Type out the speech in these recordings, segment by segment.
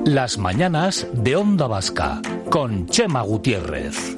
Las mañanas de Onda Vasca, con Chema Gutiérrez.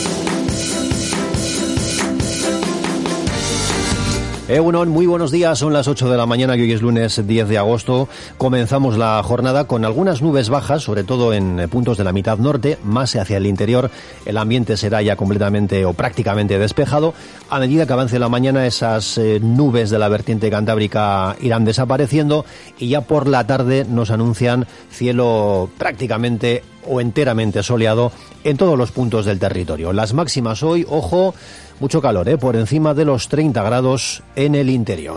Egunon, muy buenos días, son las 8 de la mañana y hoy es lunes 10 de agosto. Comenzamos la jornada con algunas nubes bajas, sobre todo en puntos de la mitad norte, más hacia el interior. El ambiente será ya completamente o prácticamente despejado. A medida que avance la mañana, esas nubes de la vertiente cantábrica irán desapareciendo y ya por la tarde nos anuncian cielo prácticamente o enteramente soleado en todos los puntos del territorio. Las máximas hoy, ojo, mucho calor, por encima de los 30 grados en el interior.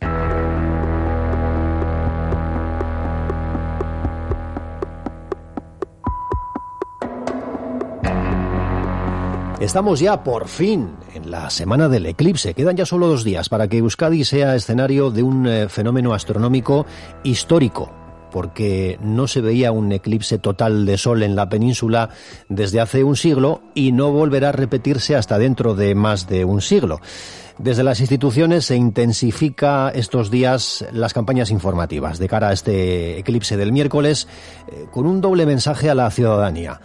Estamos ya, por fin, en la semana del eclipse. Quedan ya solo 2 días para que Euskadi sea escenario de un fenómeno astronómico histórico, porque no se veía un eclipse total de sol en la península desde hace un siglo y no volverá a repetirse hasta dentro de más de un siglo. Desde las instituciones se intensifica estos días las campañas informativas de cara a este eclipse del miércoles, con un doble mensaje a la ciudadanía.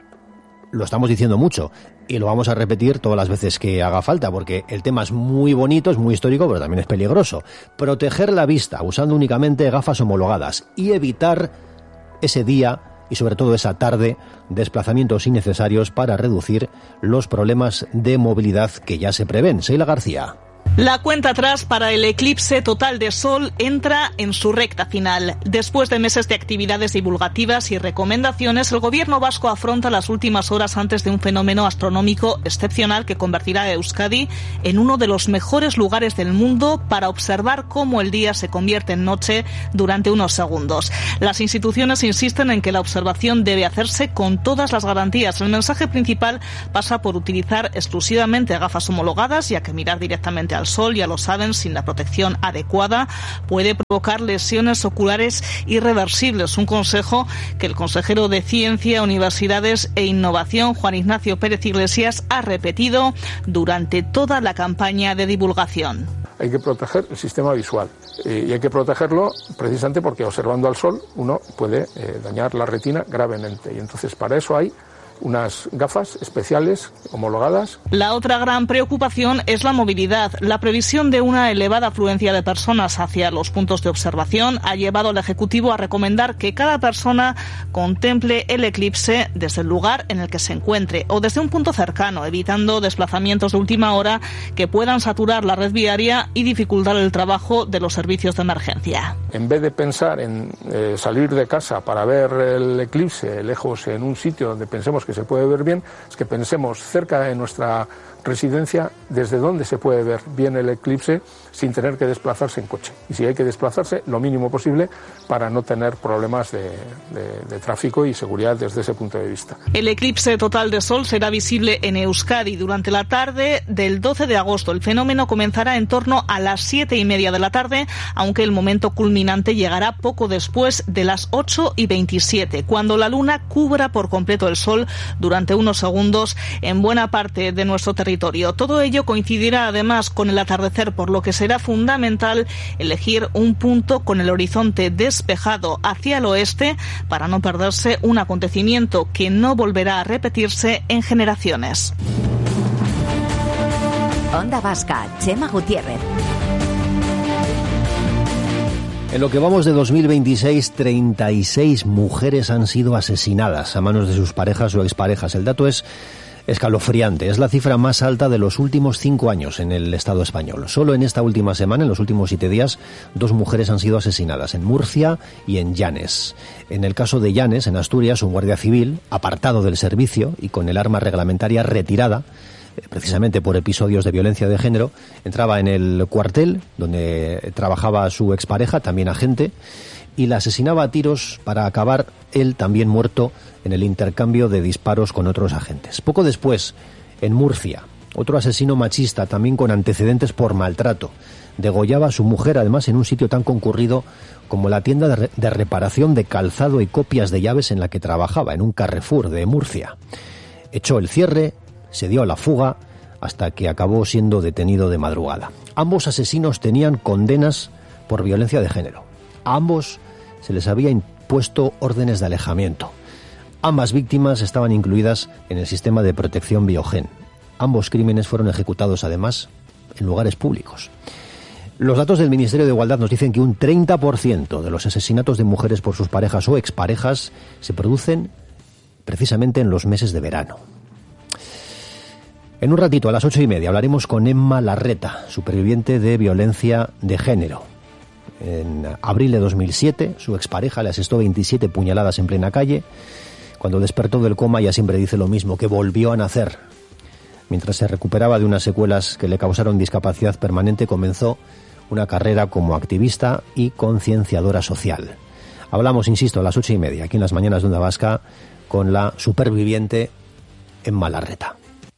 Lo estamos diciendo mucho y lo vamos a repetir todas las veces que haga falta, porque el tema es muy bonito, es muy histórico, pero también es peligroso. Proteger la vista usando únicamente gafas homologadas y evitar ese día y sobre todo esa tarde desplazamientos innecesarios para reducir los problemas de movilidad que ya se prevén. Sheila García. La cuenta atrás para el eclipse total de sol entra en su recta final. Después de meses de actividades divulgativas y recomendaciones, el gobierno vasco afronta las últimas horas antes de un fenómeno astronómico excepcional que convertirá a Euskadi en uno de los mejores lugares del mundo para observar cómo el día se convierte en noche durante unos segundos. Las instituciones insisten en que la observación debe hacerse con todas las garantías. El mensaje principal pasa por utilizar exclusivamente gafas homologadas, ya que mirar directamente al sol, ya lo saben, sin la protección adecuada puede provocar lesiones oculares irreversibles. Un consejo que el consejero de Ciencia, Universidades e Innovación, Juan Ignacio Pérez Iglesias, ha repetido durante toda la campaña de divulgación. Hay que proteger el sistema visual y hay que protegerlo precisamente porque observando al sol uno puede dañar la retina gravemente, y entonces para eso hay unas gafas especiales homologadas. La otra gran preocupación es la movilidad. La previsión de una elevada afluencia de personas hacia los puntos de observación ha llevado al Ejecutivo a recomendar que cada persona contemple el eclipse desde el lugar en el que se encuentre o desde un punto cercano, evitando desplazamientos de última hora que puedan saturar la red viaria y dificultar el trabajo de los servicios de emergencia. En vez de pensar en salir de casa para ver el eclipse lejos en un sitio donde pensemos que se puede ver bien, es que pensemos cerca de nuestra residencia desde donde se puede ver bien el eclipse sin tener que desplazarse en coche. Y si hay que desplazarse, lo mínimo posible para no tener problemas de tráfico y seguridad desde ese punto de vista. El eclipse total de sol será visible en Euskadi durante la tarde del 12 de agosto. El fenómeno comenzará en torno a las 7:30 de la tarde, aunque el momento culminante llegará poco después de las 8:27, cuando la luna cubra por completo el sol durante unos segundos en buena parte de nuestro territorio. Todo ello coincidirá además con el atardecer, por lo que será fundamental elegir un punto con el horizonte despejado hacia el oeste para no perderse un acontecimiento que no volverá a repetirse en generaciones. Onda Vasca, Chema Gutiérrez. En lo que vamos de 2026, 36 mujeres han sido asesinadas a manos de sus parejas o exparejas. El dato es escalofriante. Es la cifra más alta de los últimos 5 años en el Estado español. Solo en esta última semana, en los últimos 7 días, 2 mujeres han sido asesinadas en Murcia y en Llanes. En el caso de Llanes, en Asturias, un guardia civil, apartado del servicio y con el arma reglamentaria retirada, precisamente por episodios de violencia de género, entraba en el cuartel donde trabajaba su expareja, también agente, y la asesinaba a tiros para acabar él también muerto en el intercambio de disparos con otros agentes. Poco después, en Murcia, otro asesino machista, también con antecedentes por maltrato, degollaba a su mujer, además en un sitio tan concurrido como la tienda de reparación de calzado y copias de llaves en la que trabajaba, en un Carrefour de Murcia. Echó el cierre, se dio a la fuga, hasta que acabó siendo detenido de madrugada. Ambos asesinos tenían condenas por violencia de género. A ambos se les había impuesto órdenes de alejamiento. Ambas víctimas estaban incluidas en el sistema de protección Biogen. Ambos crímenes fueron ejecutados, además, en lugares públicos. Los datos del Ministerio de Igualdad nos dicen que un 30% de los asesinatos de mujeres por sus parejas o exparejas se producen precisamente en los meses de verano. En un ratito, a las 8:30, hablaremos con Emma Larreta, superviviente de violencia de género. En abril de 2007, su expareja le asestó 27 puñaladas en plena calle. Cuando despertó del coma, ella siempre dice lo mismo, que volvió a nacer. Mientras se recuperaba de unas secuelas que le causaron discapacidad permanente, comenzó una carrera como activista y concienciadora social. Hablamos, insisto, a las 8:30, aquí en las mañanas de Onda Vasca, con la superviviente Emma Larreta.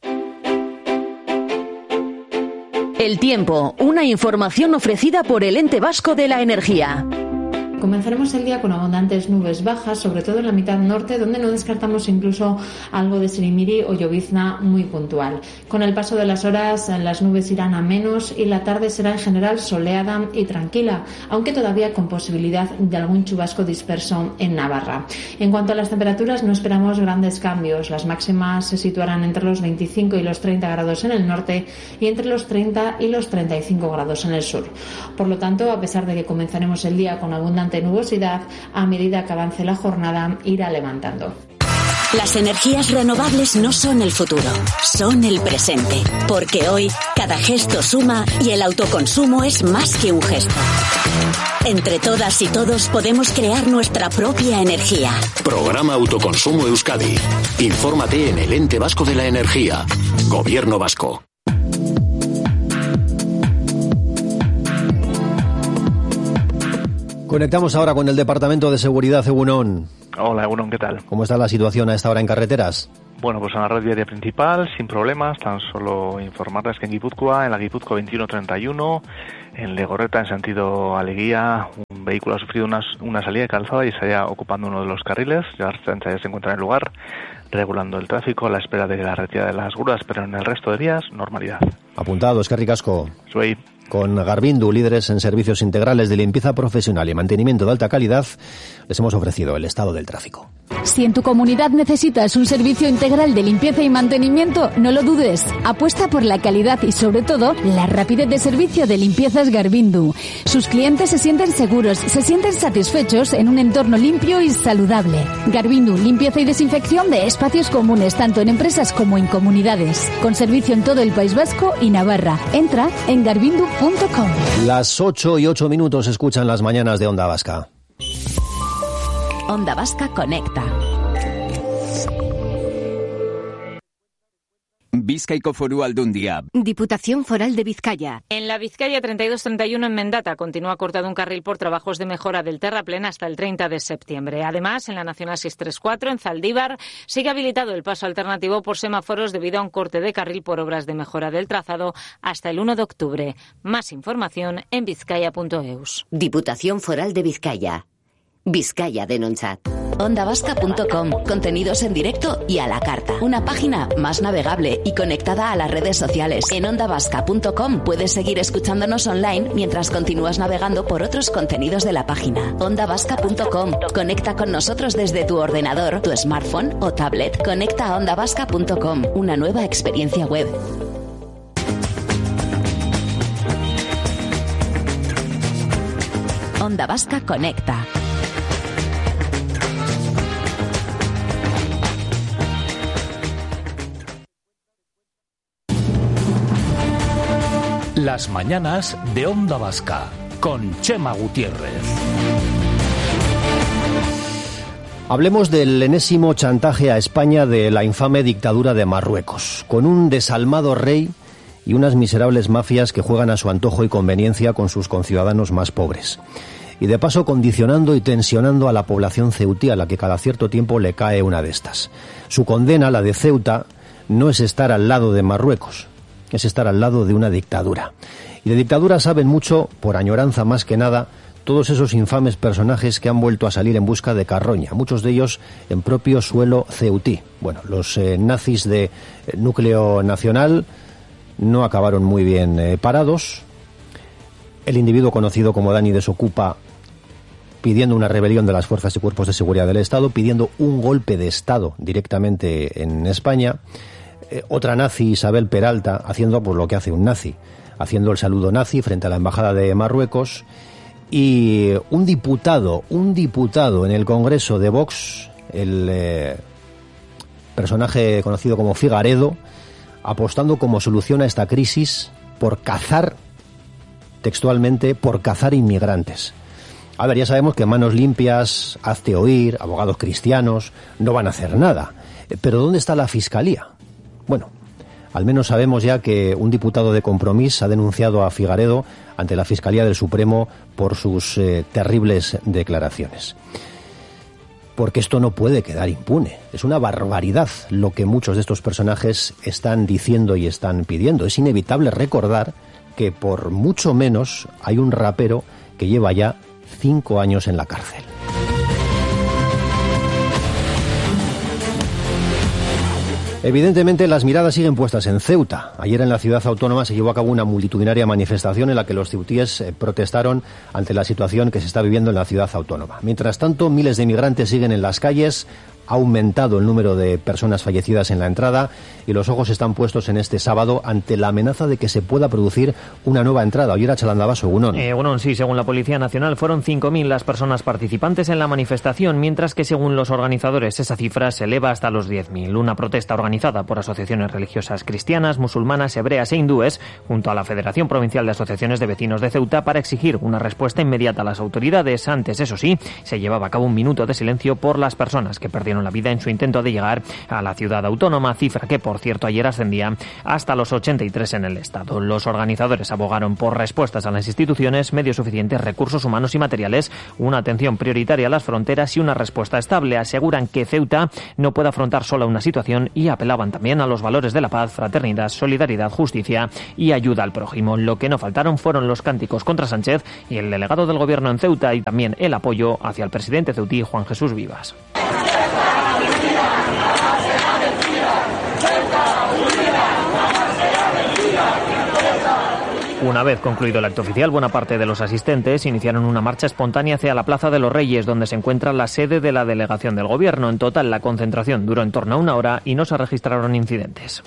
El tiempo, una información ofrecida por el Ente Vasco de la Energía. Comenzaremos el día con abundantes nubes bajas, sobre todo en la mitad norte, donde no descartamos incluso algo de sirimiri o llovizna muy puntual. Con el paso de las horas, las nubes irán a menos y la tarde será en general soleada y tranquila, aunque todavía con posibilidad de algún chubasco disperso en Navarra. En cuanto a las temperaturas, no esperamos grandes cambios. Las máximas se situarán entre los 25 y los 30 grados en el norte y entre los 30 y los 35 grados en el sur. Por lo tanto, a pesar de que comenzaremos el día con abundante nubosidad, a medida que avance la jornada irá levantando. Las energías renovables no son el futuro, son el presente, porque hoy cada gesto suma y el autoconsumo es más que un gesto. Entre todas y todos podemos crear nuestra propia energía. Programa Autoconsumo Euskadi. Infórmate en el Ente Vasco de la Energía. Gobierno Vasco. Conectamos ahora con el Departamento de Seguridad, Egunon. Hola, Egunon, ¿qué tal? ¿Cómo está la situación a esta hora en carreteras? Bueno, pues en la red viaria principal, sin problemas, tan solo informarles que en Guipúzcoa, en la Guipúzcoa 2131, en Legorreta, en sentido Aleguía, un vehículo ha sufrido una salida de calzada y estaría ocupando uno de los carriles. Ya se encuentra en el lugar, regulando el tráfico a la espera de la retirada de las grúas, pero en el resto de días, normalidad. Apuntado, eskerrik asko. Soy. Con Garvindu, líderes en servicios integrales de limpieza profesional y mantenimiento de alta calidad, les hemos ofrecido el estado del tráfico. Si en tu comunidad necesitas un servicio integral de limpieza y mantenimiento, no lo dudes. Apuesta por la calidad y, sobre todo, la rapidez de servicio de Limpiezas Garvindu. Sus clientes se sienten seguros, se sienten satisfechos en un entorno limpio y saludable. Garvindu, limpieza y desinfección de espacios comunes, tanto en empresas como en comunidades. Con servicio en todo el País Vasco y Navarra. Entra en garvindu.com. Las 8:08 escuchan las mañanas de Onda Vasca. Onda Vasca Conecta. Bizkaiko Foru Aldundia. Diputación Foral de Vizcaya. En la Vizcaya 3231 en Mendata continúa cortado un carril por trabajos de mejora del terraplén hasta el 30 de septiembre. Además, en la Nacional 634 en Zaldívar sigue habilitado el paso alternativo por semáforos debido a un corte de carril por obras de mejora del trazado hasta el 1 de octubre. Más información en vizcaya.eus. Diputación Foral de Vizcaya. Vizcaya denontzat. Ondavasca.com. Contenidos en directo y a la carta. Una página más navegable y conectada a las redes sociales. En ondavasca.com puedes seguir escuchándonos online mientras continúas navegando por otros contenidos de la página. Ondavasca.com. Conecta con nosotros desde tu ordenador, tu smartphone o tablet. Conecta a ondavasca.com. Una nueva experiencia web. Onda Vasca Conecta. Las mañanas de Onda Vasca con Chema Gutiérrez. Hablemos del enésimo chantaje a España de la infame dictadura de Marruecos, con un desalmado rey y unas miserables mafias que juegan a su antojo y conveniencia con sus conciudadanos más pobres. Y de paso condicionando y tensionando a la población ceutí, a la que cada cierto tiempo le cae una de estas. Su condena, la de Ceuta, no es estar al lado de Marruecos, es estar al lado de una dictadura. Y de dictadura saben mucho, por añoranza más que nada, todos esos infames personajes que han vuelto a salir en busca de carroña, muchos de ellos en propio suelo ceutí. Bueno, los nazis de núcleo nacional no acabaron muy bien parados. El individuo conocido como Dani Desocupa pidiendo una rebelión de las fuerzas y cuerpos de seguridad del Estado, pidiendo un golpe de Estado directamente en España. Otra nazi, Isabel Peralta, haciendo pues lo que hace un nazi, haciendo el saludo nazi frente a la embajada de Marruecos. Y un diputado en el Congreso de Vox, el personaje conocido como Figaredo, apostando como solución a esta crisis por cazar, textualmente, por cazar inmigrantes. A ver, ya sabemos que Manos Limpias, Hazte Oír, abogados cristianos, no van a hacer nada. Pero ¿dónde está la Fiscalía? Bueno, al menos sabemos ya que un diputado de Compromís ha denunciado a Figaredo ante la Fiscalía del Supremo por sus terribles declaraciones. Porque esto no puede quedar impune. Es una barbaridad lo que muchos de estos personajes están diciendo y están pidiendo. Es inevitable recordar que por mucho menos hay un rapero que lleva ya 5 años en la cárcel. Evidentemente las miradas siguen puestas en Ceuta. Ayer en la ciudad autónoma se llevó a cabo una multitudinaria manifestación en la que los ceutíes protestaron ante la situación que se está viviendo en la ciudad autónoma. Mientras tanto, miles de migrantes siguen en las calles. Ha aumentado el número de personas fallecidas en la entrada y los ojos están puestos en este sábado ante la amenaza de que se pueda producir una nueva entrada. Hoy era Chalandabaso, Egunon. Egunon, sí, según la Policía Nacional fueron 5.000 las personas participantes en la manifestación, mientras que según los organizadores esa cifra se eleva hasta los 10.000. Una protesta organizada por asociaciones religiosas cristianas, musulmanas, hebreas e hindúes, junto a la Federación Provincial de Asociaciones de Vecinos de Ceuta, para exigir una respuesta inmediata a las autoridades. Antes, eso sí, se llevaba a cabo un minuto de silencio por las personas que perdieron la vida en su intento de llegar a la ciudad autónoma, cifra que, por cierto, ayer ascendía hasta los 83 en el Estado. Los organizadores abogaron por respuestas a las instituciones, medios suficientes, recursos humanos y materiales, una atención prioritaria a las fronteras y una respuesta estable. Aseguran que Ceuta no puede afrontar sola una situación y apelaban también a los valores de la paz, fraternidad, solidaridad, justicia y ayuda al prójimo. Lo que no faltaron fueron los cánticos contra Sánchez y el delegado del gobierno en Ceuta, y también el apoyo hacia el presidente ceutí, Juan Jesús Vivas. Una vez concluido el acto oficial, buena parte de los asistentes iniciaron una marcha espontánea hacia la Plaza de los Reyes, donde se encuentra la sede de la delegación del gobierno. En total, la concentración duró en torno a 1 hora y no se registraron incidentes.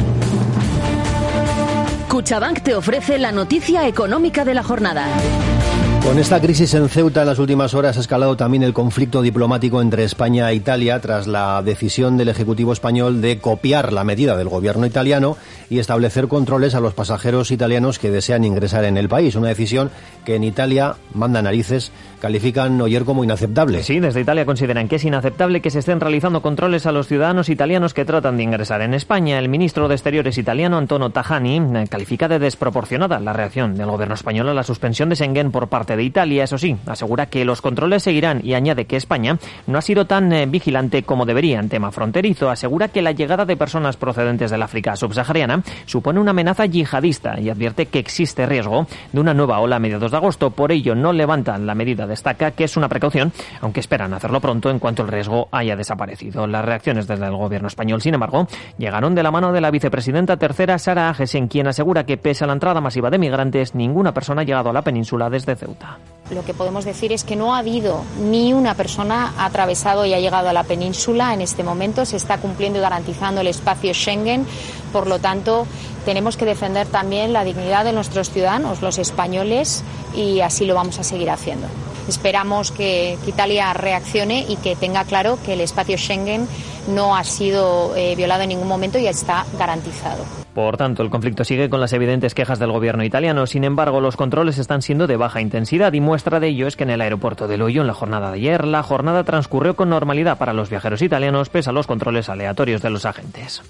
Cuchabank te ofrece la noticia económica de la jornada. Con esta crisis en Ceuta en las últimas horas ha escalado también el conflicto diplomático entre España e Italia tras la decisión del Ejecutivo español de copiar la medida del gobierno italiano y establecer controles a los pasajeros italianos que desean ingresar en el país. Una decisión que en Italia, manda narices, califican ayer como inaceptable. Sí, desde Italia consideran que es inaceptable que se estén realizando controles a los ciudadanos italianos que tratan de ingresar en España. El ministro de Exteriores italiano, Antonio Tajani, califica de desproporcionada la reacción del gobierno español a la suspensión de Schengen por parte de Italia. Eso sí, asegura que los controles seguirán y añade que España no ha sido tan vigilante como debería en tema fronterizo. Asegura que la llegada de personas procedentes del África subsahariana supone una amenaza yihadista y advierte que existe riesgo de una nueva ola a mediados de agosto. Por ello no levantan la medida, destaca que es una precaución, aunque esperan hacerlo pronto en cuanto el riesgo haya desaparecido. Las reacciones desde el gobierno español, sin embargo, llegaron de la mano de la vicepresidenta tercera, Sara Agesen, quien asegura que pese a la entrada masiva de migrantes, ninguna persona ha llegado a la península desde Ceuta. Lo que podemos decir es que no ha habido ni una persona ha atravesado y ha llegado a la península en este momento. Se está cumpliendo y garantizando el espacio Schengen. Por lo tanto, tenemos que defender también la dignidad de nuestros ciudadanos, los españoles, y así lo vamos a seguir haciendo. Esperamos que Italia reaccione y que tenga claro que el espacio Schengen no ha sido violado en ningún momento y está garantizado. Por tanto, el conflicto sigue con las evidentes quejas del gobierno italiano. Sin embargo, los controles están siendo de baja intensidad y muestra de ello es que en el aeropuerto de Loio, en la jornada de ayer, la jornada transcurrió con normalidad para los viajeros italianos, pese a los controles aleatorios de los agentes.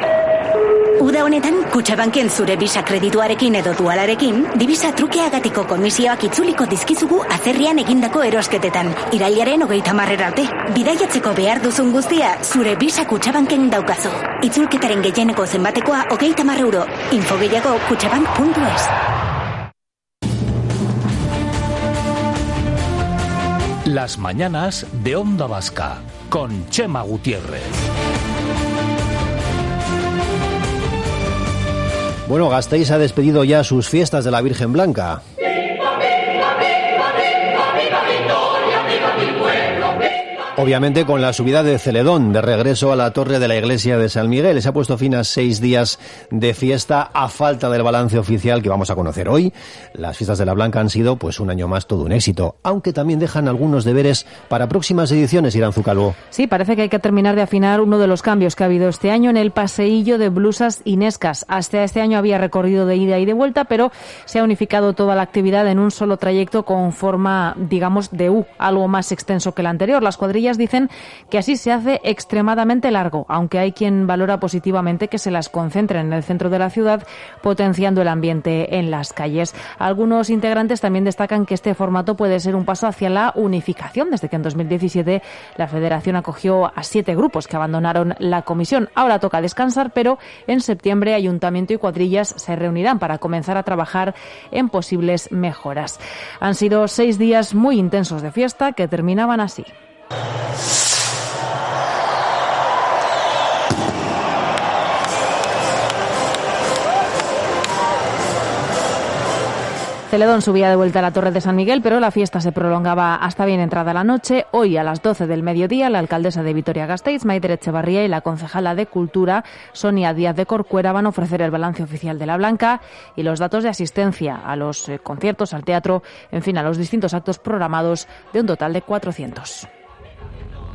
Uda honetan, Kutxabanken zure bisa kredituarekin edo dualarekin, divisa trukeagatiko komisioak itzuliko dizkizugu atzerrian egindako erosketetan. Irailaren 30 arte. Bidaiatzeko behar duzun guztia, zure bisa Kutxabanken daukazu. Itzulketaren gehieneko zenbatekoa 30 euro. Info gehiago kutxabank.es. Las mañanas de Onda Vasca, con Chema Gutiérrez. Bueno, Gasteiz ha despedido ya sus fiestas de la Virgen Blanca. Obviamente con la subida de Celedón, de regreso a la torre de la iglesia de San Miguel. Se ha puesto fin a 6 días de fiesta a falta del balance oficial que vamos a conocer hoy. Las fiestas de la Blanca han sido, pues, un año más todo un éxito, aunque también dejan algunos deberes para próximas ediciones, Iranzu Calvo. Sí, parece que hay que terminar de afinar uno de los cambios que ha habido este año en el paseillo de blusas inescas. Hasta este año había recorrido de ida y de vuelta, pero se ha unificado toda la actividad en un solo trayecto con forma, digamos, de U, algo más extenso que el anterior. Las cuadrillas dicen que así se hace extremadamente largo, aunque hay quien valora positivamente que se las concentren en el centro de la ciudad, potenciando el ambiente en las calles. Algunos integrantes también destacan que este formato puede ser un paso hacia la unificación, desde que en 2017 la Federación acogió a 7 grupos que abandonaron la comisión. Ahora toca descansar, pero en septiembre Ayuntamiento y cuadrillas se reunirán para comenzar a trabajar en posibles mejoras. Han sido 6 días muy intensos de fiesta que terminaban así. Celedón subía de vuelta a la Torre de San Miguel, pero la fiesta se prolongaba hasta bien entrada la noche. Hoy, a las 12 del mediodía, la alcaldesa de Vitoria-Gasteiz, Maider Etxebarria, y la concejala de Cultura, Sonia Díaz de Corcuera, van a ofrecer el balance oficial de la Blanca y los datos de asistencia a los conciertos, al teatro, en fin, a los distintos actos programados, de un total de 400.